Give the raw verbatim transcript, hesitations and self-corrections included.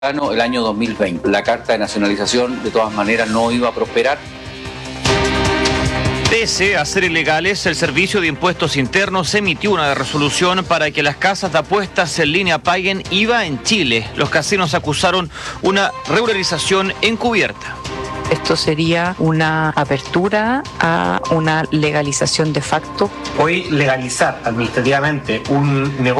el año dos mil veinte. La carta de nacionalización de todas maneras no iba a prosperar. Pese a ser ilegales, el Servicio de Impuestos Internos emitió una resolución para que las casas de apuestas en línea paguen I V A en Chile. Los casinos acusaron una regularización encubierta. Esto sería una apertura a una legalización de facto. Hoy legalizar administrativamente un negocio